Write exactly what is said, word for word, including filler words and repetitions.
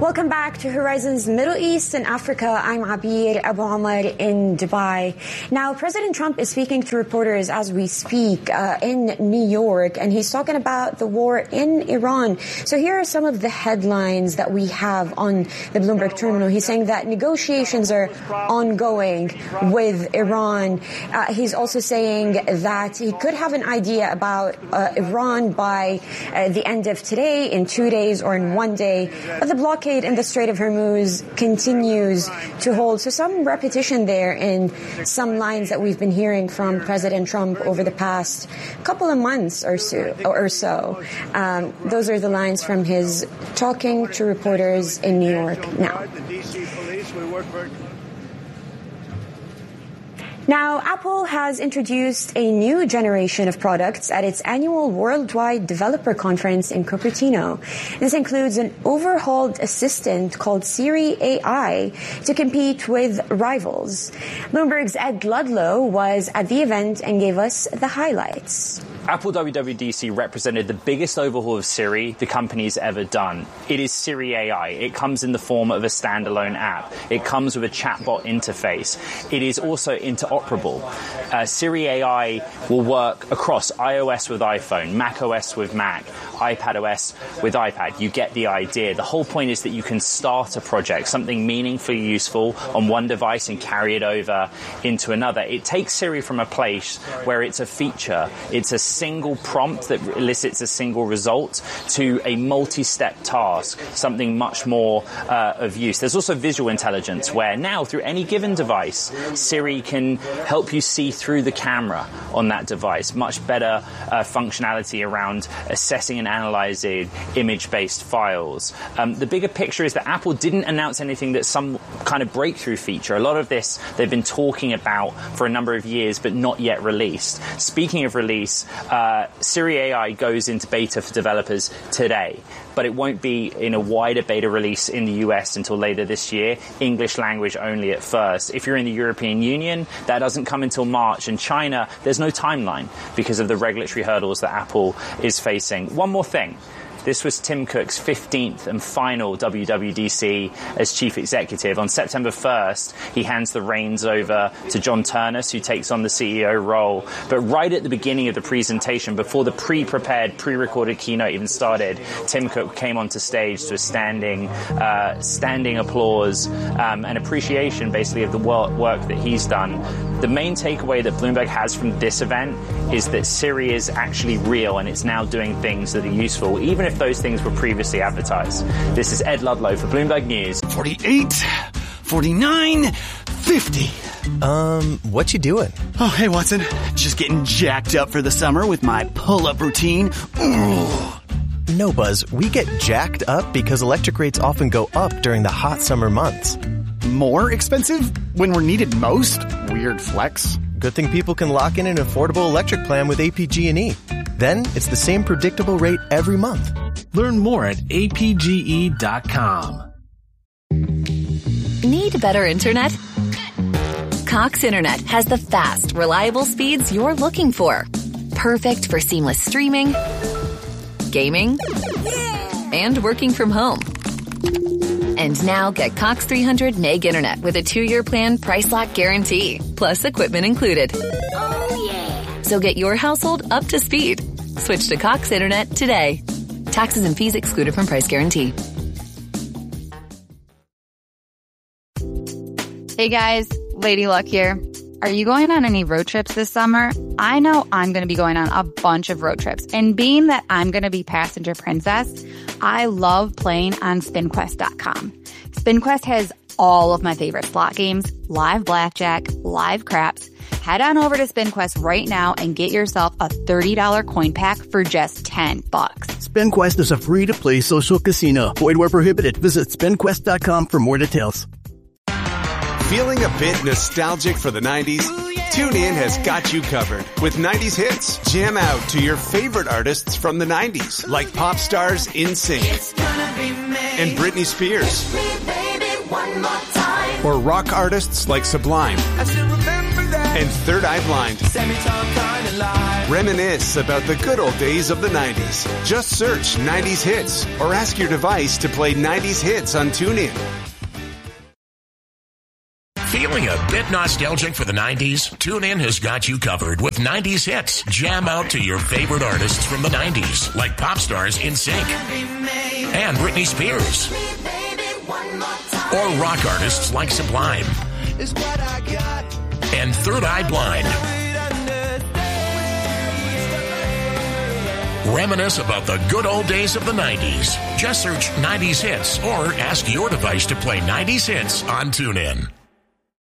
Welcome back to Horizons Middle East and Africa. I'm Abir Abu Omar in Dubai. Now, President Trump is speaking to reporters as we speak uh, in New York, and he's talking about the war in Iran. So here are some of the headlines that we have on the Bloomberg terminal. He's saying that negotiations are ongoing with Iran. Uh, he's also saying that he could have an idea about uh, Iran by uh, the end of today, in two days, or in one day. But the blockade in the Strait of Hormuz continues to hold. So some repetition there in some lines that we've been hearing from President Trump over the past couple of months or so. Or so. Um, those are the lines from his talking to reporters in New York now. Now, Apple has introduced a new generation of products at its annual Worldwide Developer Conference in Cupertino. This includes an overhauled assistant called Siri A I to compete with rivals. Bloomberg's Ed Ludlow was at the event and gave us the highlights. Apple W W D C represented the biggest overhaul of Siri the company's ever done. It is Siri A I. It comes in the form of a standalone app. It comes with a chatbot interface. It is also interoperable. Uh, Siri A I will work across iOS with iPhone, macOS with Mac, iPadOS with iPad. You get the idea. The whole point is that you can start a project, something meaningfully useful on one device, and carry it over into another. It takes Siri from a place where it's a feature, it's a single prompt that elicits a single result, to a multi-step task, something much more uh, of use. There's also visual intelligence, where now through any given device, Siri can help you see through the camera on that device. Much better uh, functionality around assessing and analyzing image-based files. Um, the bigger picture is that Apple didn't announce anything that's some kind of breakthrough feature. A lot of this they've been talking about for a number of years, but not yet released. Speaking of release, Uh, Siri A I goes into beta for developers today, but it won't be in a wider beta release in the U S until later this year. English language only at first. If you're in the European Union, that doesn't come until March. And China, there's no timeline because of the regulatory hurdles that Apple is facing. One more thing. This was Tim Cook's fifteenth and final W W D C as chief executive. On September first, he hands the reins over to John Ternus, who takes on the C E O role. But right at the beginning of the presentation, before the pre-prepared, pre-recorded keynote even started, Tim Cook came onto stage to a standing, uh, standing applause um, and appreciation, basically, of the work that he's done. The main takeaway that Bloomberg has from this event is that Siri is actually real, and it's now doing things that are useful, even if those things were previously advertised. This is Ed Ludlow for Bloomberg News. forty-eight, forty-nine, fifty. Um, what you doing? Oh, hey, Watson. Just getting jacked up for the summer with my pull-up routine. Ooh. No, Buzz. We get jacked up because electric rates often go up during the hot summer months. More expensive when we're needed most? Weird flex. Good thing people can lock in an affordable electric plan with A P G and E. Then it's the same predictable rate every month. Learn more at A P G E dot com. Need better internet? Cox Internet has the fast, reliable speeds you're looking for. Perfect for seamless streaming, gaming, and working from home. And now get Cox three hundred meg internet with a two-year plan, price lock guarantee, plus equipment included. Oh, yeah. So get your household up to speed. Switch to Cox Internet today. Taxes and fees excluded from price guarantee. Hey guys, Lady Luck here. Are you going on any road trips this summer? I know I'm going to be going on a bunch of road trips. And being that I'm going to be passenger princess, I love playing on spin quest dot com. SpinQuest has all of my favorite slot games, live blackjack, live craps. Head on over to SpinQuest right now and get yourself a thirty dollars coin pack for just ten bucks. SpinQuest is a free-to-play social casino. Void where prohibited. Visit spin quest dot com for more details. Feeling a bit nostalgic for the nineties? TuneIn has got you covered with nineties hits. Jam out to your favorite artists from the nineties, like pop stars NSYNC and Britney Spears. Or rock artists like Sublime. I still remember that. and Third Eye Blind. Reminisce about the good old days of the nineties. Just search nineties Hits or ask your device to play nineties Hits on TuneIn. Feeling a bit nostalgic for the nineties? TuneIn has got you covered with nineties Hits. Jam out to your favorite artists from the nineties, like pop stars In Sync and Britney Spears, or rock artists like Sublime and Third Eye Blind. Reminisce about the good old days of the nineties. Just search nineties Hits or ask your device to play nineties Hits on TuneIn.